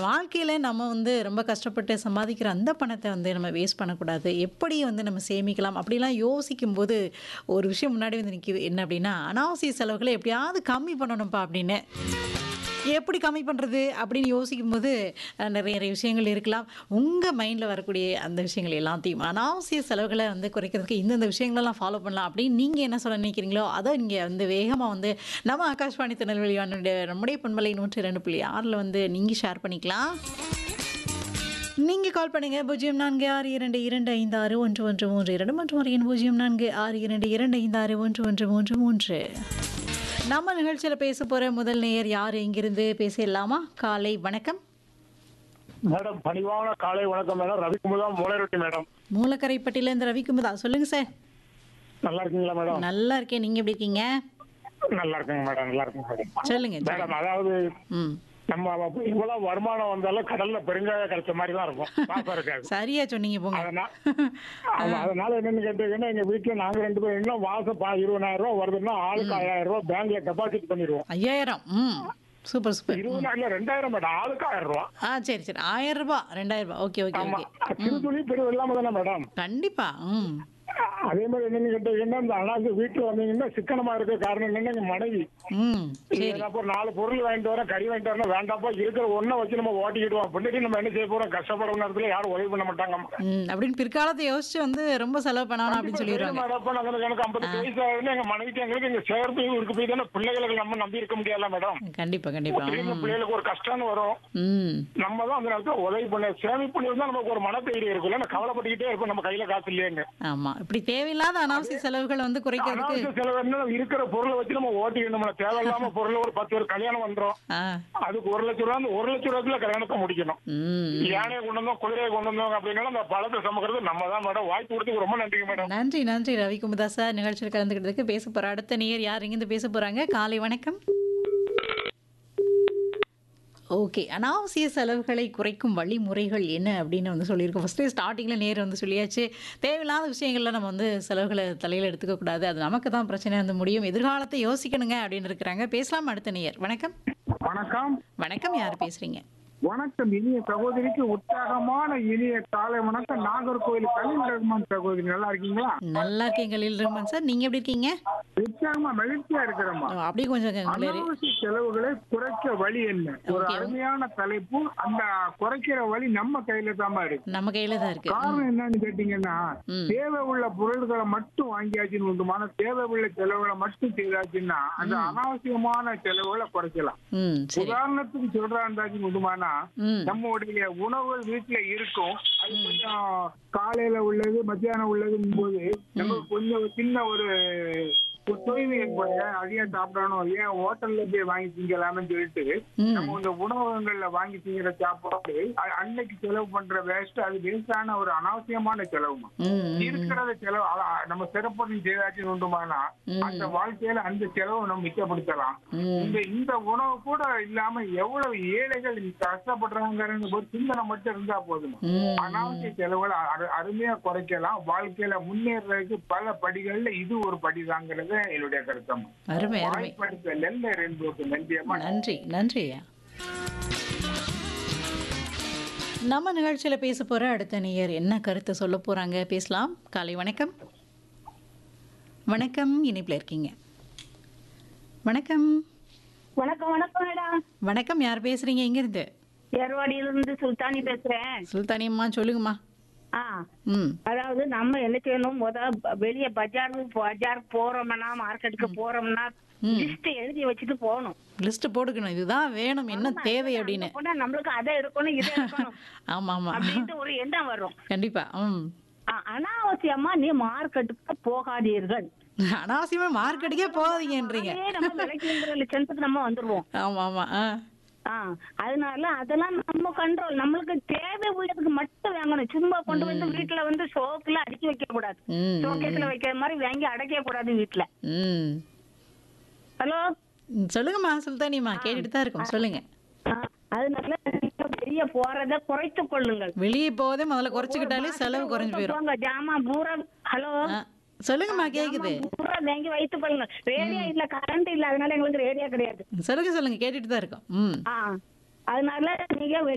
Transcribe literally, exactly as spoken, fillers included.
வாழ்க்கையில நம்ம வந்து ரொம்ப கஷ்டப்பட்டு சம்பாதிக்கிற அந்த பணத்த வந்து நம்ம வேஸ்ட் பண்ணக்கூடாது. எப்படி வந்து நம்ம சேமிக்கலாம்? அப்படிலாம் யோசிக்கும்போது, ஒரு விஷயம் முன்னாடி வந்து நிக்குது. என்ன அப்படின்னா, அனாவசிய செலவுகள எப்படியாவது கம்மி பண்ணணும்ப்பா அப்படின்னு. எப்படி கம்மி பண்றது? அப்படின்னு யோசிக்கும்போது, அ நெறைய நெறைய விஷயங்கள் இருக்கலாம். உங்க மைண்ட்ல வரக்கூடிய அந்த விஷயங்கள் எல்லாத்தையும் அனாவசிய செலவுகள வந்து குறைக்கிறதுக்கு இந்தந்த விஷயங்களெல்லாம் ஃபாலோ பண்ணலாம் அப்படின்னு நீங்க என்ன சொல்ல நினைக்கிறீங்களோ, அத நீங்க வந்து வேகமா வந்து நம்ம ஆகாஷ்வாணி திருநெல்வேலி வானொலியுடைய நம்முடைய பண்பலை நூற்று இரண்டு புள்ளி ஆறில் வந்து நீங்க ஷேர் பண்ணிக்கலாம். நீங்க கால் பண்ணுங்க பூஜ்ஜியம் நான்கு ஆறு இரண்டு இரண்டு ஐந்து ஆறு ஒன்று ஒன்று மூன்று இரண்டு மற்றும் ஒரு எண் பூஜ்ஜியம் நான்கு ஆறு இரண்டு இரண்டு ஐந்து ஆறு ஒன்று ஒன்று மூன்று மூன்று. நம்ம நிகழ்ச்சியில பேச போற முதல் நேயர் யார்? எங்கிருந்து பேசிடலாமா? காலை வணக்கம். மேடம் பணிவான காலை வணக்கம் மேடம். ரவிக்குமுதா மூளைரொட்டி மேடம். மூலக்கரைப்பட்டியில இருந்து ரவிக்குமுதா. சொல்லுங்க சார். நல்லா இருக்கீங்களா மேடம்? நல்லா இருக்கேன். நீங்க எப்படி இருக்கீங்க? நல்லா இருக்குங்க மேடம். நல்லா இருக்குங்க மேடம். சொல்லுங்க. மேடம் அதாவது ம். நம்ம இவ்வளவு வருமானம் வந்தாலும் கடல்ல பெருங்காய கிடைச்ச மாதிரி தான் இருக்கும். பாசம் இருக்காது. சரியா சொன்னீங்க போங்க. அதனால ஆமா, அதனால என்னன்னு கேட்டீங்கன்னா எங்க வீட்டுல நாங்க ரெண்டு பேரும் என்ன மாசம் பா இருபதாயிரம் ரூபாய் வருதுன்னா ஆளுக்கு ஆயிரம் ரூபாய் பேங்க்ல டெபாசிட் பண்ணிடுவோம். ஐயாயிரம். ம். Super super. இருபதாயிரம் ரெண்டாயிரம் மேடம். ஆளுக்கு ஆயிரம் ரூபாய். ஆ சரி சரி. ஆயிரம் ரூபாய் ரெண்டாயிரம் ரூபாய். ஓகே ஓகே ஆமா, ஓகே. சிறு துளி பெரு இல்லாம தானே மேடம். கண்டிப்பா. ம். அதே மாதிரி என்னன்னு கேட்டீங்கன்னா இந்த அனாது வீட்டுல வந்தீங்கன்னா சிக்கனமா இருக்க காரணம் என்னன்னா எங்க மனைவி ம். சரி. இல்லைன்னா ஒரு நாலு பொருள் வாங்கிட்டு வரேன், கறி வாங்கிட்டு வரேன், வேண்டாப்பா இருக்கிற ஒன்றை வச்சு நம்ம ஓட்டிக்கிடுவோம் அப்படின்ட்டு நம்ம என்ன செய்ய போறோம்? கஷ்டப்படுற நேரத்துல யாரும் உதவி பண்ண மாட்டாங்க. ம். அப்படின்னு பிற்காலத்தை யோசிச்சு வந்து ரொம்ப செலவு பண்ண வேணாம் அப்படின்னு சொல்லிடுவாங்க. மேடம் நாங்க எனக்கு ஐம்பது வயசு ஆகுதுன்னு எங்க மனைவிக்கு எங்களுக்கு எங்க சேர்ப்பு இருக்கு போய் தானே பிள்ளைகளுக்கு நம்ம நம்பி இருக்க முடியல மேடம். கண்டிப்பா கண்டிப்பா. திடீர்னு பிள்ளைகளுக்கு ஒரு கஷ்டம்னு வரும். ம். நம்ம தான் அந்த நேரத்துல உதவி பண்ண சேமிப்பு பண்ணிருந்தா நமக்கு ஒரு மனத்தைரியம் இருக்குல்ல. நான் கவலைப்பட்டுக்கிட்டே இருப்போம் நம்ம கையில காசு இல்லையேங்க. ஆமா. இப்படி தேவையில்லாத அனாவசிய செலவுகளை வந்து குறைக்கிறதுக்கு அனாவசிய செலவு என்ன, இருக்கிற பொருளை வச்சு நம்ம ஓட்டிக்கணும். நம்ம தேவையில்லாம பொருள் ஒரு பத்து பேர் கல்யாணம் வந்துரும், ஆ. அதுக்கு ஒரு லட்சம் ரூபா ஒரு லட்சம் ரூபாய்க்குள்ள கல்யாணத்தை முடிக்கணும். ம். யானையை கொண்டு வந்தோம் குதிரையை கொண்டு வந்தோம் அப்படின்னா அந்த பழத்தை சமக்கிறது நம்ம தான் மேடம். வாய்ப்பு கொடுத்து ரொம்ப நன்றிங்க மேடம். நன்றி நன்றி ரவிக்குமுதா சார். நிகழ்ச்சியில் கலந்துக்கிட்டதுக்கு. பேச போற அடுத்த நேயர் யார்? இங்கிருந்து பேச போறாங்க? காலை வணக்கம். ஓகே. அனாவசிய செலவுகளை குறைக்கும் வழிமுறைகள் என்ன அப்படின்னு வந்து சொல்லியிருக்கோம். ஃபஸ்ட்டு ஸ்டார்டிங்கில் நேர் வந்து சொல்லியாச்சு. தேவையில்லாத விஷயங்களில் நம்ம வந்து செலவுகளை தலையில் எடுத்துக்க கூடாது. அது நமக்கு தான் பிரச்சனை வந்து முடியும். எதிர்காலத்தை யோசிக்கணுங்க அப்படின்னு இருக்கிறாங்க. பேசலாம் அடுத்த நேயர். வணக்கம். வணக்கம். வணக்கம். யார் பேசுறீங்க? வணக்கம். இனிய சகோதரிக்கு உற்சாகமான இனிய காலை வணக்கம். நாகர்கோவில் கலீல் ரஹ்மான் சகோதரி, நல்லா இருக்கீங்களா? நல்லா இருக்கேன் கலீல் ரஹ்மான் சார். நீங்க எப்படி இருக்கீங்க? உற்சாகமா மகிழ்ச்சியா இருக்கிறோமா? ஓ, அப்படியே கொஞ்சம் clear. அனாவசிய செலவுகளை குறைக்க வழி என்ன? ஒரு Okay. அருமையான தலைப்பு. அந்த குறைக்கிற வழி நம்ம கையில தாமா இருக்கு. நம்ம கையில தான் இருக்கு. காரணம் என்னன்னு கேட்டீங்கன்னா, ம். தேவை உள்ள பொருள்களை மட்டும் வாங்கியாச்சுன்னு உண்டுமான தேவை உள்ள செலவுகளை மட்டும் செய்தாச்சுன்னா அந்த அனாவசியமான செலவுகளை குறைக்கலாம். ம். சரி. உதாரணத்துக்கு சொல்றாந்தாச்சுன்னு உண்டுமானா, ம். நம்மளுடைய உணவு வீட்டுல இருக்கும். அது கொஞ்சம் காலையில உள்ளது மத்தியானம் உள்ளதுங்கும் போது நமக்கு கொஞ்சம் சின்ன ஒரு ஒரு தொய்வு ஏற்படுங்க. அதையே சாப்பிடணும், ஏன் ஹோட்டல்ல போய் வாங்கி திங்கலாம்னு சொல்லிட்டு ம். நம்ம இந்த உணவகங்கள்ல வாங்கி திங்கிற சாப்பாடு அ- அன்னைக்கு செலவு பண்ற வேஸ்ட், அது வேஸ்டான ஒரு அனாவசியமான செலவுமா. ம். ம். இருக்கிறத செலவு அ- அ- நம்ம சிறப்பு செய்தாச்சுன்னு உண்டுமானா ம். அந்த வாழ்க்கையில அந்த செலவை நம்ம மிச்சப்படுத்தலாம். ம். இந்த இந்த உணவு கூட இல்லாம எவ்வளவு ஏழைகள் கஷ்டப்படுறாங்கன்னு ஒரு சிந்தனை மட்டும் இருந்தா போதும். ம். அனாவசிய செலவுகளை அரு- அருமையா குறைக்கலாம். வாழ்க்கையில முன்னேறதுக்கு பல படிகள்ல இது ஒரு படிதாங்கிறது என்னுடைய கருத்தம். அருமை அருமை. வாய்ப்படுத்த நெல்லை ரெண்டு நன்றியம்மா. நன்றி நன்றி ஐயா. நம்ம நிகழ்ச்சியில பேச போற அடுத்த நேயர் என்ன கருத்தை சொல்ல போறாங்க? பேசலாம். காலை வணக்கம். வணக்கம். இணைப்பில் இருக்கீங்க. வணக்கம். வணக்கம் வணக்கம் மேடம். வணக்கம். யார் பேசுறீங்க? எங்க இருந்து? ஏர்வாடியிலிருந்து சுல்தானி பேசுறேன். சுல்தானி அம்மா சொல்லுங்கம்மா. ஆ ம். அதாவது நம்ம என்ன செய்யணும், முத வெளிய பஜார் பஜார் போறோம்னா மார்க்கெட்டுக்கு போறோம்னா ம். லிஸ்ட் எழுதி வச்சுட்டு போகணும். லிஸ்ட் போட்டுக்கணும். இதுதான் வேணும், என்ன தேவை அப்படின்னு. போனா நம்மளுக்கு அதை எடுக்கணும் இதை எடுக்கணும் ஆமா ஆமா. அப்படின்ட்டு ஒரு எண்ணம் வரும். கண்டிப்பா. ம். ஆ, அனாவசியமா நீ மார்க்கெட்டுக்கு போகாதீர்கள். அனாவசியமா மார்க்கெட்டுக்கே போகாதீங்கன்றீங்க. அதே நம்ம விலைக்குங்கிற லட்சத்துக்கு நம்ம வந்துருவோம். ஆமா ஆமா. ஆ. ஆ, அதனால அதெல்லாம் நம்ம கண்ட்ரோல். நம்மளுக்கு தேவை உள்ளதுக்கு மட்டும் வாங்கணும். சும்மா கொண்டு வந்து வீட்டுல வந்து ஷோக்குல அடுக்கி வைக்க கூடாது. ம். ஷோகேஸ்ல வைக்கிற மாதிரி வாங்கி அடைக்க கூடாது வீட்டுல. ம். ஹலோ, ம், சொல்லுங்கம்மா சுல்தானியம்மா. கேட்டுட்டு தான் இருக்கோம். சொல்லுங்க. அதனால நீங்க வெளிய போறத குறைத்துக் கொள்ளுங்கள். வெளியே போவதே முதல்ல குறைச்சிக்கிட்டாலே செலவு குறைஞ்சு போயிடும். போங்க, ஜாமான் பூரா. ஹலோ, ஆ, சொல்லுங்கம்மா கேக்குது. ஜாமான் பூரா வாங்கி வைத்துக் கொள்ளுங்கள். ரேடியோ இல்ல, கரண்ட் இல்ல, அதனால எங்களுக்கு ரேடியோ கிடையாது. சொல்லுங்க சொல்லுங்க கேட்டுட்டு தான் இருக்கோம். ம். ஆ, அதனால நீங்க